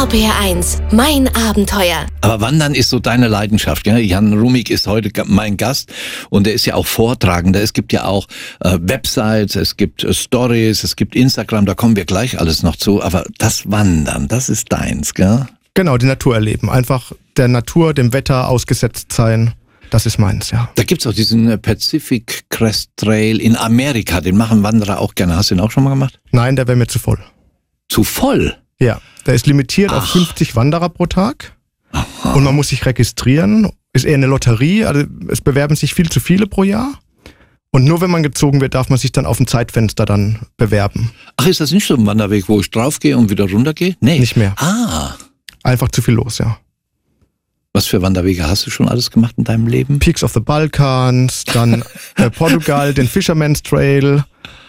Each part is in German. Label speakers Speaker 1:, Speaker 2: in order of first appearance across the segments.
Speaker 1: RPR1, mein Abenteuer.
Speaker 2: Aber Wandern ist so deine Leidenschaft. Ja? Jan Rumig ist heute mein Gast und er ist ja auch Vortragender. Es gibt ja auch Websites, es gibt Stories, es gibt Instagram, da kommen wir gleich alles noch zu. Aber das Wandern, das ist deins, gell?
Speaker 3: Genau, die Natur erleben. Einfach der Natur, dem Wetter ausgesetzt sein. Das ist meins, ja.
Speaker 2: Da gibt's auch diesen Pacific Crest Trail in Amerika. Den machen Wanderer auch gerne. Hast du den auch schon mal gemacht?
Speaker 3: Nein, der wäre mir zu voll.
Speaker 2: Zu voll?
Speaker 3: Ja, der ist limitiert auf 50 Wanderer pro Tag.
Speaker 2: Aha.
Speaker 3: Und man muss sich registrieren. Ist eher eine Lotterie. Also es bewerben sich viel zu viele pro Jahr. Und nur wenn man gezogen wird, darf man sich dann auf ein Zeitfenster dann bewerben.
Speaker 2: Ach, ist das nicht so ein Wanderweg, wo ich draufgehe und wieder runtergehe? Nee.
Speaker 3: Nicht mehr.
Speaker 2: Ah.
Speaker 3: Einfach zu viel los, ja.
Speaker 2: Was für Wanderwege hast du schon alles gemacht in deinem Leben?
Speaker 3: Peaks of the Balkans, dann Portugal, den Fisherman's Trail,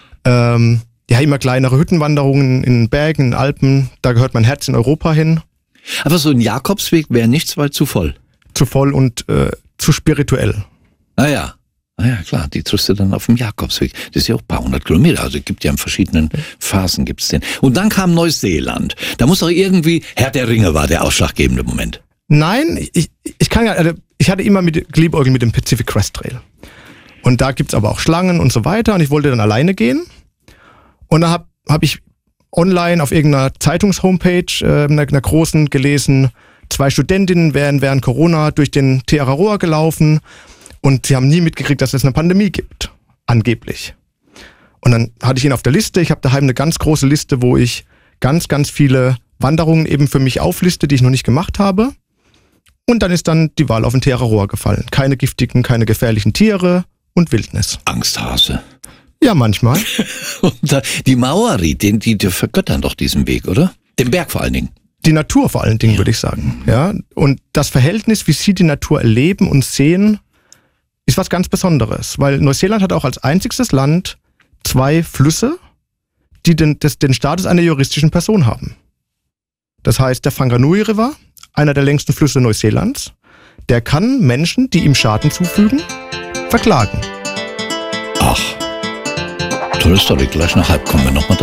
Speaker 3: ja, immer kleinere Hüttenwanderungen in Bergen, in Alpen, da gehört mein Herz in Europa hin.
Speaker 2: Aber so ein Jakobsweg wäre nichts, weil zu voll.
Speaker 3: Zu voll und zu spirituell.
Speaker 2: Naja, klar, die triffst du dann auf dem Jakobsweg. Das ist ja auch ein paar hundert Kilometer, also gibt ja in verschiedenen Phasen gibt's den. Und dann kam Neuseeland. Da muss doch irgendwie, Herr der Ringe war der ausschlaggebende Moment.
Speaker 3: Nein, ich hatte immer geliebäugelt mit dem Pacific Crest Trail. Und da gibt's aber auch Schlangen und so weiter und ich wollte dann alleine gehen. Und da hab ich online auf irgendeiner Zeitungs-Homepage, einer großen, gelesen, 2 Studentinnen wären während Corona durch den Te Araroa gelaufen und sie haben nie mitgekriegt, dass es eine Pandemie gibt. Angeblich. Und dann hatte ich ihn auf der Liste. Ich habe daheim eine ganz große Liste, wo ich ganz, ganz viele Wanderungen eben für mich aufliste, die ich noch nicht gemacht habe. Und dann ist dann die Wahl auf den Te Araroa gefallen. Keine giftigen, keine gefährlichen Tiere und Wildnis.
Speaker 2: Angsthase.
Speaker 3: Ja, manchmal.
Speaker 2: Und die Maori, die vergöttern doch diesen Weg, oder? Den Berg vor allen Dingen.
Speaker 3: Die Natur vor allen Dingen, würde ich sagen. Ja. Und das Verhältnis, wie sie die Natur erleben und sehen, ist was ganz Besonderes. Weil Neuseeland hat auch als einziges Land 2 Flüsse, die den Status einer juristischen Person haben. Das heißt, der Whanganui River, einer der längsten Flüsse Neuseelands, der kann Menschen, die ihm Schaden zufügen, verklagen.
Speaker 2: Ach, tolle Story. Gleich nach halb kommen wir nochmal da.